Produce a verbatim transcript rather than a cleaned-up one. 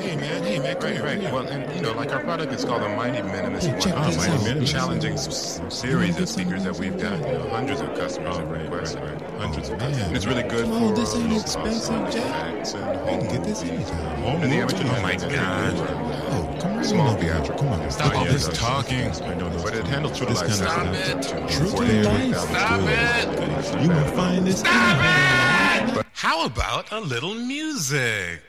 Hey man, hey man, Right, right. Well, and you know, like our product is called the Mighty Minimus Hey, check One. this Mighty out. Minimus. Challenging s- series of speakers that we've got. You know, hundreds of customers have requested it. Hundreds Oh, of man. customers. And it's really good Come on, for this ain't low expensive, cost Jack. artifacts and You home can get this movies. anytime. Home And the movies, amateur oh my is pretty God. good. Oh, come on. Small over here. theatrical. Come on. Stop all this this talking. I know this. But it handles true to This life. kind of Stop stuff. it. True to life. Stop it. You gonna find this. Stop it. How about a little music?